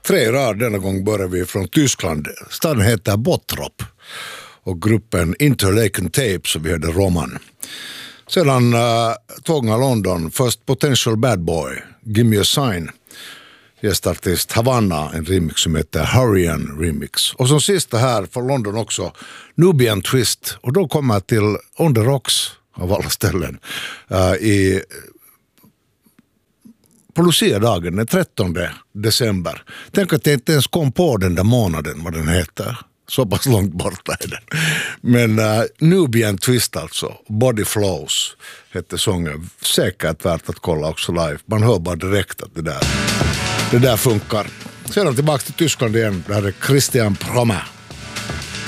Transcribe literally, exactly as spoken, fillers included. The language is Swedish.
Tre i rad, denna gång börjar vi från Tyskland. Staden heter Bottrop och gruppen Interlaken Tape, så vi hörde Roman. Sedan uh, Tånga London, först Potential Bad Boy, Give Me A Sign. Gästartist Havana, en remix som heter Hurrian Remix. Och som sista här från London också, Nubian Twist. Och då kommer jag till On The Rocks av alla ställen uh, i... på Lucia-dagen, den trettonde december. Tänk att jag inte ens kom på den där månaden, vad den heter. Så pass långt borta är den. Men uh, Nubian Twist alltså, Body Flows hette sången. Säkert värt att kolla också live. Man hör bara direkt att det där, det där funkar. Sedan tillbaka till Tyskland igen. Där är Christian Promme.